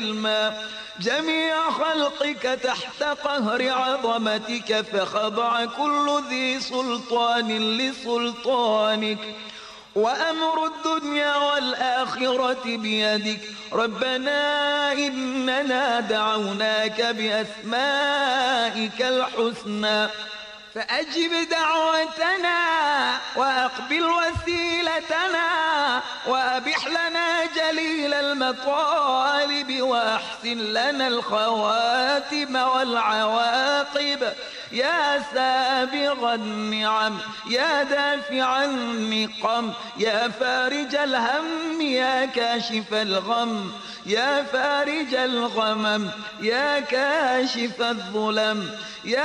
جميع خلقك تحت قهر عظمتك، فخضع كل ذي سلطان لسلطانك، وأمر الدنيا والآخرة بيدك. ربنا إننا دعوناك بأسمائك الحسنى فأجب دعوتنا وأقبل وسيلتنا، وأبح لنا جليل المطالب، وأحسن لنا الخواتم والعواقب. يا سابغ النعم، يا دافع النقم، يا فارج الهم، يا كاشف الغم، يا فارج الغمم، يا كاشف الظلم،